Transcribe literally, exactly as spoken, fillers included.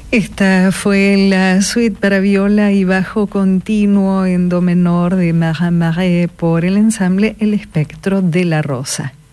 Esta fue la suite para viola y bajo continuo en do menor de Marin Marais por el ensamble El Espectro de la Rosa.